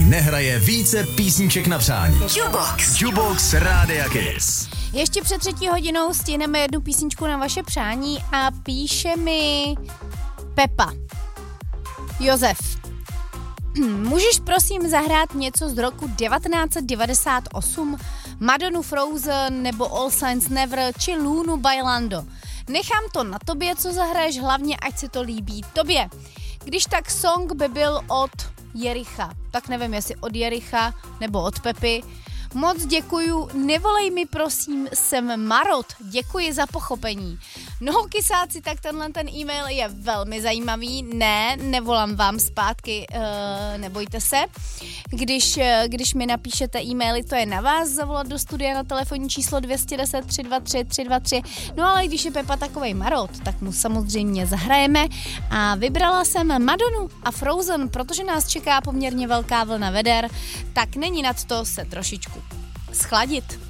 nehraje více písniček na přání. Jukebox Rádia Kiss. Ještě před 3:00 stihneme jednu písničku na vaše přání a píše mi Pepa. Josef. Můžeš prosím zahrát něco z roku 1998? Madonu Frozen nebo All Saints Never či Lunu Bailando. Nechám to na tobě, co zahraješ, hlavně ať se to líbí tobě. Když tak song by byl od Jericha. Tak nevím, jestli od Jericha nebo od Pepy. Moc děkuju, nevolej mi prosím, jsem Marot, děkuji za pochopení. No kysáci, tak ten e-mail je velmi zajímavý, nevolám vám zpátky, nebojte se. Když mi napíšete e-maily, to je na vás, zavolat do studia na telefonní číslo 210 323 323, no ale když je Pepa takovej Marot, tak mu samozřejmě zahrajeme a vybrala jsem Madonu a Frozen, protože nás čeká poměrně velká vlna veder, tak není nad to se trošičku schladit.